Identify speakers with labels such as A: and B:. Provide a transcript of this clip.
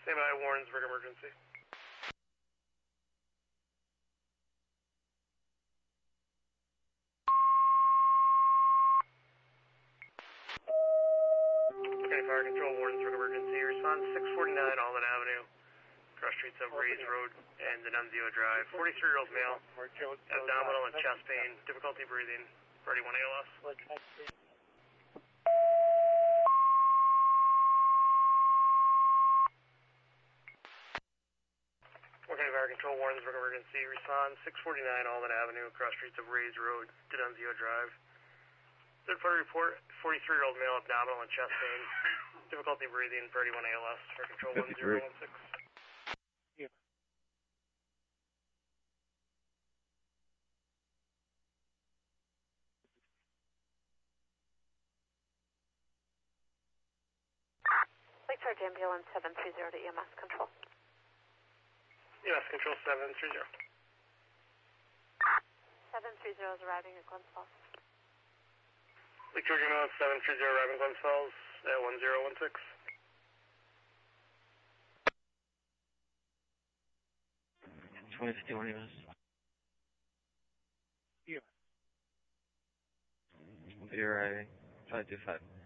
A: Stand by, Warrensburg emergency. Okay, fire control, Warrensburg emergency. Response 649 Alden Avenue. Cross streets of Rays Road and Denunzio Drive. 43-year-old male. Abdominal and chest pain. Difficulty breathing. Ready 1 ALS. Okay, fire control, Warrensburg emergency. Response 649 Alden Avenue. Cross streets of Rays Road, Denunzio Drive. Third party report, 43-year-old male, abdominal and chest pain. Difficulty breathing, 31 ALS. Fire control 1016.
B: Yeah.
C: Lake Charge Ambulance 730 to EMS Control.
A: EMS Control 730.
C: 730 is arriving at Glens Falls.
A: Lake Charge Ambulance 730 arriving Glens Falls at 1016.
B: Yeah.
D: You're arriving. 525.